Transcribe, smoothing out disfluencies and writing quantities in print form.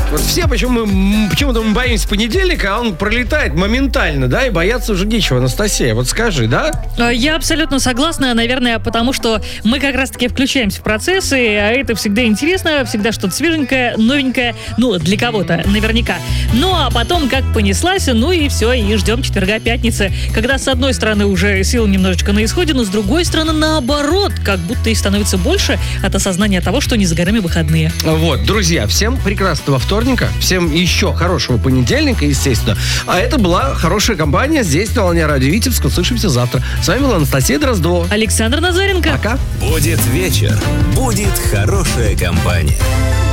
Вот все почему-то мы боимся понедельника, а он пролетает моментально, да, и бояться уже нечего. Анастасия, вот скажи, да? Я абсолютно согласна, наверное, потому что мы как раз-таки включаемся в процессы, а это всегда интересно, всегда что-то свеженькое, новенькое, ну, для кого-то, наверняка. Ну, а потом как понеслась, ну и все, и ждем четверга, пятницы, когда с одной стороны уже силы немножечко на исходе, но с другой стороны наоборот, как будто их становится больше от осознания того, что не за горами выходные. Вот, друзья, всем прекрасного вторника, всем еще хорошего понедельника, естественно. А это была хорошая компания здесь, на волне радио Витебск. Услышимся завтра. С вами была Анастасия Дроздова. Александр Назаренко. Пока. Будет вечер, будет хорошая компания.